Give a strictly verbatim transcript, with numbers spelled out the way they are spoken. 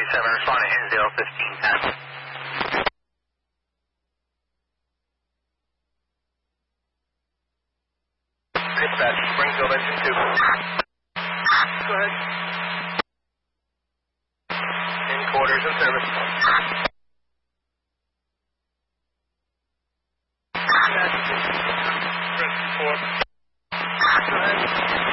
seven, responding Hinsdale fifteen ten. Dispatch, Springfield engine two. Go ahead. In quarters and service. Dispatch, four. Go ahead.